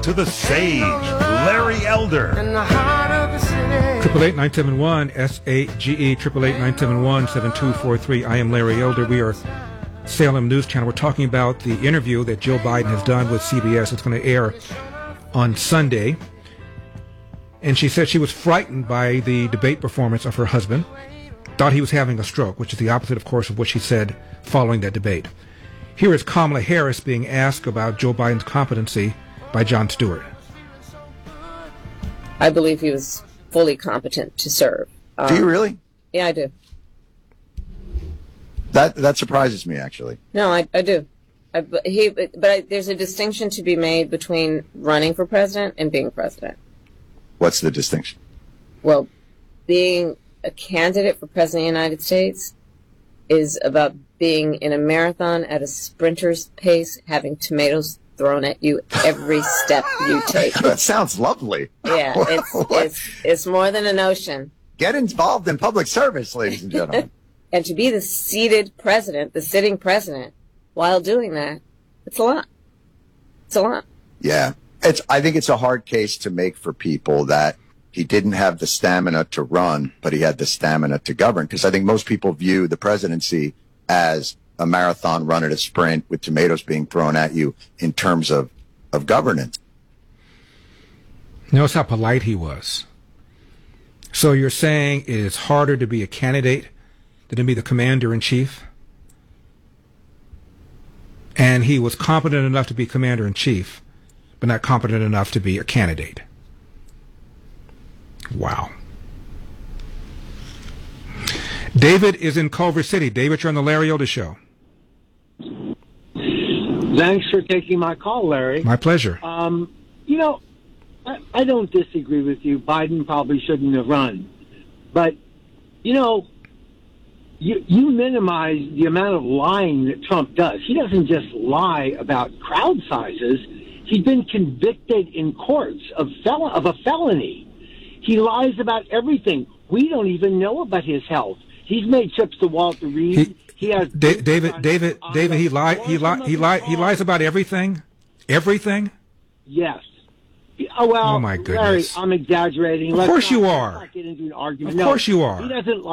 to the sage, Larry Elder. 888-971-SAGE, 888-971-7243. I am Larry Elder. We are Salem News Channel. We're talking about the interview that Joe Biden has done with CBS. It's going to air on Sunday. And she said she was frightened by the debate performance of her husband. Thought he was having a stroke, which is the opposite, of course, of what she said following that debate. Here is Kamala Harris being asked about Joe Biden's competency by Jon Stewart. I believe he was fully competent to serve. Do you really? Yeah, I do. That surprises me, actually. No, I do. There's a distinction to be made between running for president and being president. What's the distinction? Well, being a candidate for president of the United States is about being in a marathon at a sprinter's pace, having tomatoes thrown at you every step you take. That sounds lovely. Yeah, it's more than a notion. Get involved in public service, ladies and gentlemen. And to be the seated president, the sitting president, while doing that, it's a lot. It's a lot. Yeah. I think it's a hard case to make for people that he didn't have the stamina to run, but he had the stamina to govern. Because I think most people view the presidency as a marathon run at a sprint with tomatoes being thrown at you in terms of governance. Notice how polite he was. So you're saying it is harder to be a candidate than to be the commander-in-chief? And he was competent enough to be commander-in-chief, but not competent enough to be a candidate. Wow. David is in Culver City. David, you're on the Larry Elder Show. Thanks for taking my call, Larry. My pleasure. I don't disagree with you. Biden probably shouldn't have run. But, you minimize the amount of lying that Trump does. He doesn't just lie about crowd sizes. He's been convicted in courts of a felony. He lies about everything. We don't even know about his health. He's made trips to Walter Reed. He has David. He lies about everything. Everything. Yes. Oh, well, oh my goodness. Larry, I'm exaggerating. Of course you are. Let's not get into an argument. Of course you are. He doesn't lie.